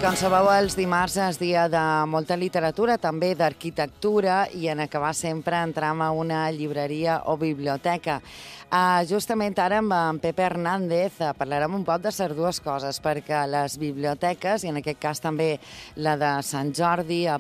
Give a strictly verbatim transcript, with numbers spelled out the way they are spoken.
com sabeu, els dimarts és dia de molta literatura, també d'arquitectura, i en acabar sempre entram a una llibreria o biblioteca. Uh, justament ara amb en Pepe Hernández uh, parlarem un poc de les dues coses, perquè les biblioteques, i en aquest cas també la de Sant Jordi, a